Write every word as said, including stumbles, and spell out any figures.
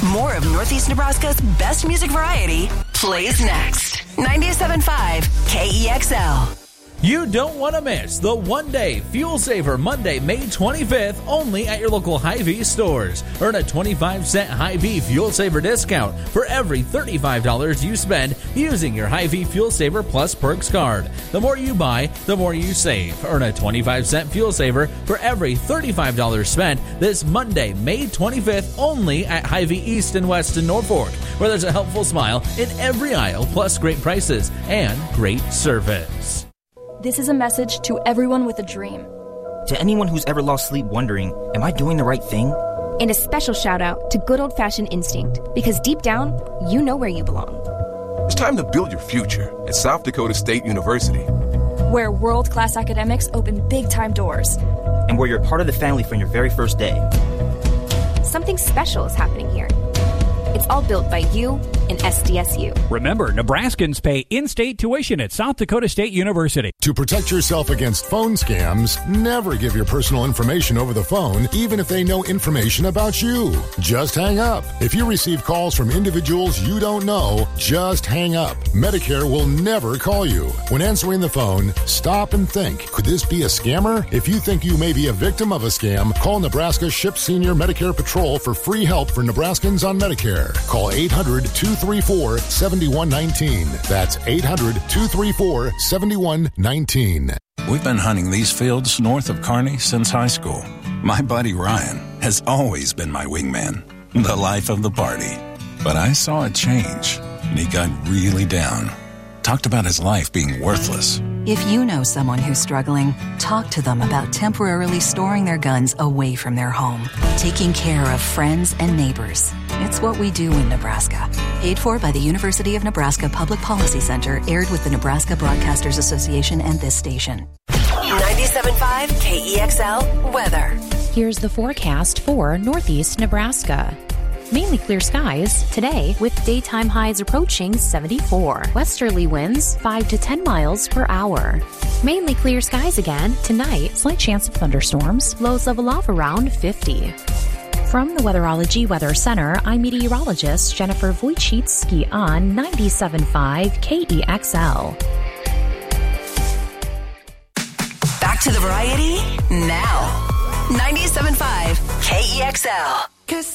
More of Northeast Nebraska's best music variety plays next. ninety-seven point five K E X L. You don't want to miss the one-day Fuel Saver Monday, May twenty-fifth, only at your local Hy-Vee stores. Earn a twenty-five cent Hy-Vee Fuel Saver discount for every thirty-five dollars you spend using your Hy-Vee Fuel Saver Plus Perks card. The more you buy, the more you save. Earn a twenty-five cent Fuel Saver for every thirty-five dollars spent this Monday, May twenty-fifth, only at Hy-Vee East and West in Norfolk, where there's a helpful smile in every aisle, plus great prices and great service. This is a message to everyone with a dream. To anyone who's ever lost sleep wondering, am I doing the right thing? And a special shout out to Good Old Fashioned Instinct, because deep down, you know where you belong. It's time to build your future at South Dakota State University, where world-class academics open big-time doors. And where you're part of the family from your very first day. Something special is happening here. It's all built by you and S D S U. Remember, Nebraskans pay in-state tuition at South Dakota State University. To protect yourself against phone scams, never give your personal information over the phone, even if they know information about you. Just hang up. If you receive calls from individuals you don't know, just hang up. Medicare will never call you. When answering the phone, stop and think, could this be a scammer? If you think you may be a victim of a scam, call Nebraska SHIP Senior Medicare Patrol for free help for Nebraskans on Medicare. Call eight hundred, two three four, seven one one nine. That's eight hundred, two three four, seven one one nine. We've been hunting these fields north of Kearney since high school. My buddy Ryan has always been my wingman, the life of the party. But I saw it change, and he got really down. Talked about his life being worthless. If you know someone who's struggling, talk to them about temporarily storing their guns away from their home, taking care of friends and neighbors. It's what we do in Nebraska. Paid for by the University of Nebraska Public Policy Center, aired with the Nebraska Broadcasters Association and this station. ninety-seven point five K E X L weather. Here's the forecast for Northeast Nebraska. Mainly clear skies today with daytime highs approaching seventy-four. Westerly winds five to ten miles per hour. Mainly clear skies again tonight. Slight chance of thunderstorms. Lows level off around fifty. From the Weatherology Weather Center, I'm meteorologist Jennifer Wojcicki on ninety-seven point five K E X L. Back to the variety now. ninety-seven point five K E X L. 'Cause